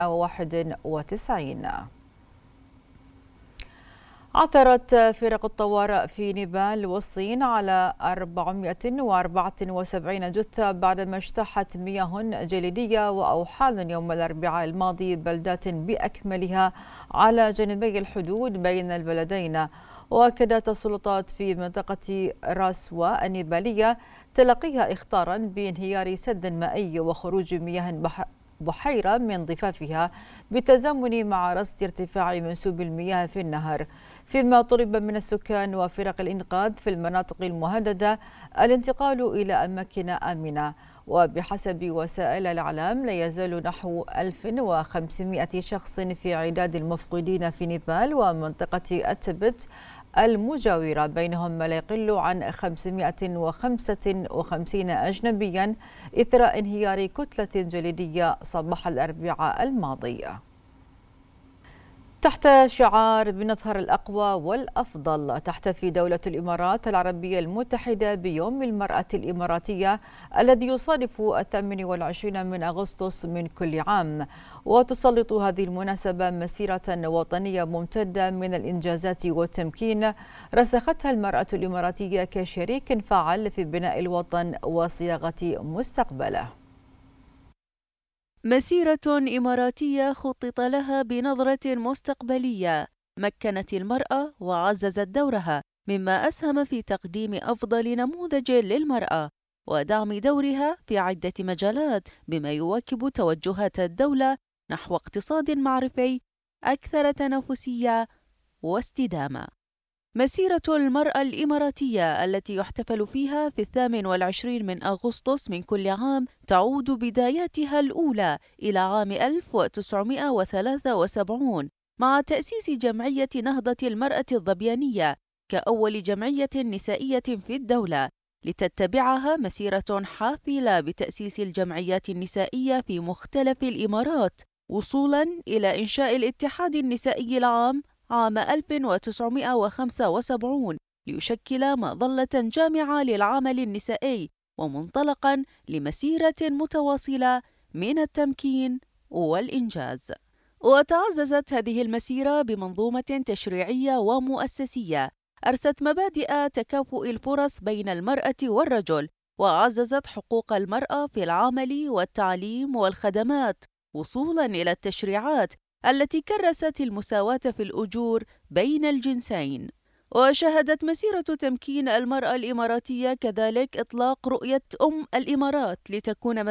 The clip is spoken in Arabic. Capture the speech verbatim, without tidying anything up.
وواحد وتسعين. عثرت فرق الطوارئ في نيبال والصين على أربعمائة وأربعة وسبعين جثة بعدما اجتاحت مياه جليدية وأوحال يوم الأربعاء الماضي بلدات بأكملها على جانبي الحدود بين البلدين. وأكدت السلطات في منطقة راسوا النيبالية تلقيها إخطارا بانهيار سد مائي وخروج مياه بحيرة من ضفافها بالتزامن مع رصد ارتفاع منسوب المياه في النهر، فيما طلب من السكان وفرق الإنقاذ في المناطق المهددة الانتقال إلى أماكن آمنة. وبحسب وسائل الإعلام لا يزال نحو ألف وخمسمائة شخص في عداد المفقودين في نيبال ومنطقة التبت المجاورة، بينهم ما لا يقل عن خمسمائة وخمسة وخمسين أجنبيا إثر انهيار كتلة جليدية صباح الأربعاء الماضي. تحت شعار بنظهر الأقوى والأفضل، تحتفي دولة الإمارات العربية المتحدة بيوم المرأة الإماراتية الذي يصادف الثامن والعشرين من أغسطس من كل عام، وتسلط هذه المناسبة مسيرة وطنية ممتدة من الإنجازات والتمكين رسختها المرأة الإماراتية كشريك فعال في بناء الوطن وصياغة مستقبله. مسيرة إماراتية خطط لها بنظرة مستقبلية مكنت المرأة وعززت دورها، مما أسهم في تقديم أفضل نموذج للمرأة ودعم دورها في عدة مجالات، بما يواكب توجهات الدولة نحو اقتصاد معرفي أكثر تنافسية واستدامة. مسيرة المرأة الإماراتية التي يحتفل فيها في الثامن والعشرين من أغسطس من كل عام تعود بداياتها الأولى إلى عام ألف وتسعمائة وثلاثة وسبعين مع تأسيس جمعية نهضة المرأة الظبيانية كأول جمعية نسائية في الدولة، لتتبعها مسيرة حافلة بتأسيس الجمعيات النسائية في مختلف الإمارات، وصولا إلى إنشاء الاتحاد النسائي العام عام ألف وتسعمائة وخمسة وسبعين ليشكل مظلة جامعة للعمل النسائي ومنطلقا لمسيرة متواصلة من التمكين والإنجاز. وتعززت هذه المسيرة بمنظومة تشريعية ومؤسسية أرست مبادئ تكافؤ الفرص بين المرأة والرجل، وعززت حقوق المرأة في العمل والتعليم والخدمات، وصولا إلى التشريعات التي كرست المساواة في الأجور بين الجنسين. وشهدت مسيرة تمكين المرأة الإماراتية كذلك إطلاق رؤية أم الإمارات لتكون